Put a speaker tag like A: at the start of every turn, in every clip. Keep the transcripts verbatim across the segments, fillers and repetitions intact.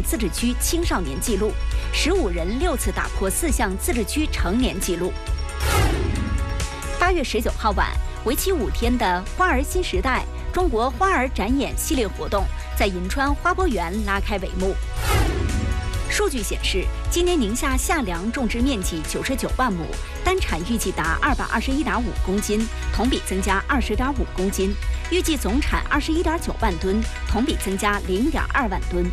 A: 自治区青少年纪录，十五人六次打破四项自治区成年纪录。八月十九号晚，为期五天的“花儿新时代”中国花儿展演系列活动在银川花博园拉开帷幕。数据显示，今年宁夏夏粮种植面积九十九万亩，单产预计达二百二十一点五公斤，同比增加二十点五公斤，预计总产二十一点九万吨，同比增加零点二万吨。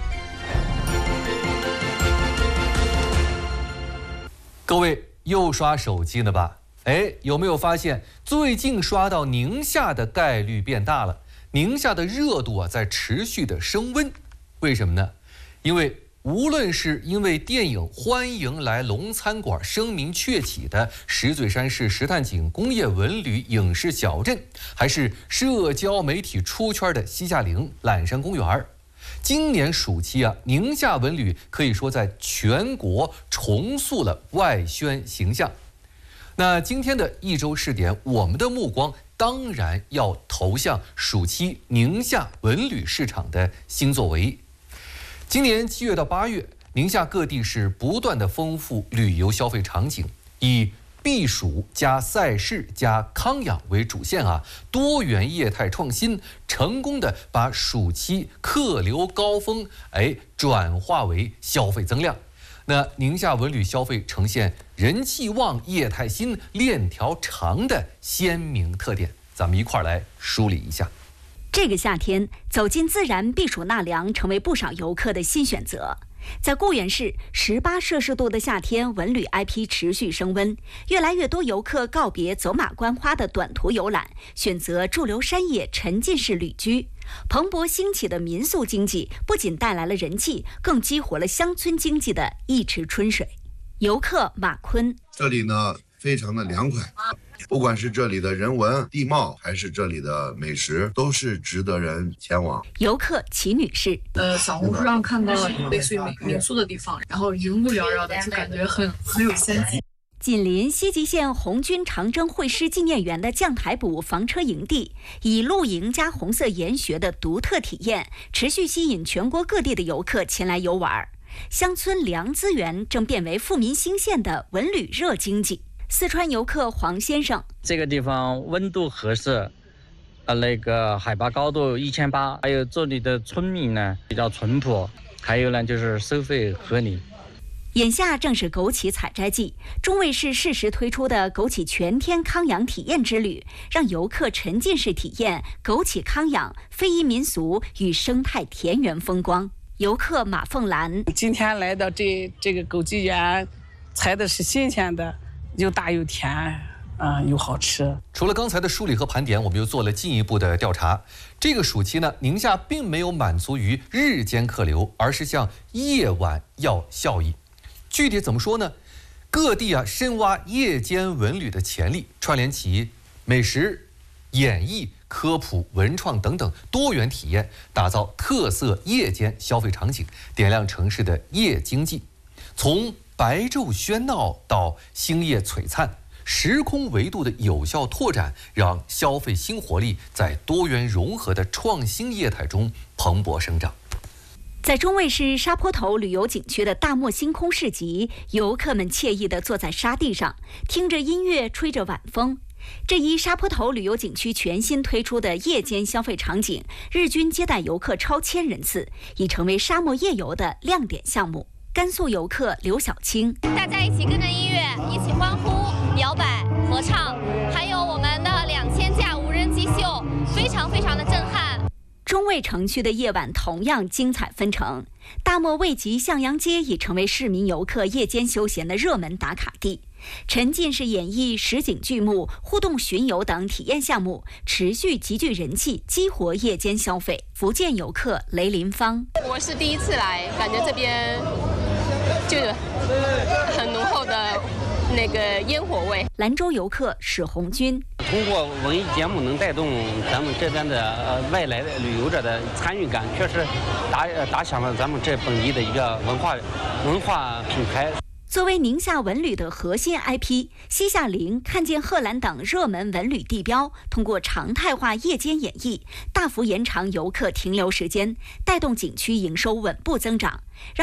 B: 各位又刷手机呢吧？哎，有没有发现最近刷到宁夏的概率变大了？宁夏的热度啊在持续的升温，为什么呢？因为无论是因为电影《欢迎来龙餐馆》声名鹊起的石嘴山市石炭井工业文旅影视小镇，还是社交媒体出圈的西夏陵缆山公园，今年暑期啊，宁夏文旅可以说在全国重塑了外宣形象。那今天的一周试点，我们的目光当然要投向暑期宁夏文旅市场的新作为。今年七月到八月，宁夏各地是不断的丰富旅游消费场景，以避暑加赛事加康养为主线啊，多元业态创新，成功的把暑期客流高峰哎转化为消费增量。那宁夏文旅消费呈现人气旺、业态新、链条长的鲜明特点，咱们一块儿来梳理一下。
A: 这个夏天，走进自然避暑纳凉成为不少游客的新选择。在固原市，十八摄氏度的夏天，文旅 I P 持续升温，越来越多游客告别走马观花的短途游览，选择驻留山野沉浸式旅居。蓬勃兴起的民宿经济不仅带来了人气，更激活了乡村经济的一池春水。游客马坤，
C: 这里呢非常的凉快，不管是这里的人文地貌，还是这里的美食，都是值得人前往。
A: 游客齐女士，
D: 呃，小红书上看到了类似于民宿的地方，然后云雾缭绕的，就感觉很很有仙气。
A: 紧邻西吉县红军长征会师纪念园的将台堡房车营地，以露营加红色研学的独特体验，持续吸引全国各地的游客前来游玩。乡村粮资源正变为富民兴县的文旅热经济。四川游客黄先生，
E: 这个地方温度合适，呃，那个海拔高度一千八，还有这里的村民呢比较淳朴，还有呢就是收费合理。
A: 眼下正是枸杞采摘季，中卫市适时推出的枸杞全天康养体验之旅，让游客沉浸式体验枸杞康养、非遗民俗与生态田园风光。游客马凤兰，
F: 今天来到这这个枸杞园，采的是新鲜的，又大又甜，啊、呃，又好吃。
B: 除了刚才的梳理和盘点，我们又做了进一步的调查。这个暑期呢，宁夏并没有满足于日间客流，而是向夜晚要效益。具体怎么说呢？各地啊深挖夜间文旅的潜力，串联起美食、演艺、科普、文创等等多元体验，打造特色夜间消费场景，点亮城市的夜经济。从白昼喧闹到星夜璀璨，时空维度的有效拓展，让消费新活力在多元融合的创新业态中蓬勃生长。
A: 在中卫市沙坡头旅游景区的大漠星空市集，游客们惬意地坐在沙地上，听着音乐，吹着晚风。这一沙坡头旅游景区全新推出的夜间消费场景，日均接待游客超千人次，已成为沙漠夜游的亮点项目。甘肃游客刘小青，
G: 大家一起跟着音乐，一起欢呼、摇摆、合唱，还有我们的两千架无人机秀，非常非常的震撼。
A: 中卫城区的夜晚同样精彩纷呈，大漠卫集向阳街已成为市民游客夜间休闲的热门打卡地。沉浸式演绎、实景剧目、互动巡游等体验项目持续极具人气，激活夜间消费。福建游客雷林芳，
H: 我是第一次来，感觉这边就有很浓厚的那个烟火味。
A: 兰州游客史红军，
I: 通过文艺节目能带动咱们这边的呃外来的旅游者的参与感，确实打打响了咱们这本地的一个文化文化品牌。
A: 作为宁夏文旅的核心 I P， 西夏陵、看见贺兰等热门文旅地标，通过常态化夜间演绎，大幅延长游客停留时间，带动景区营收稳步增长，让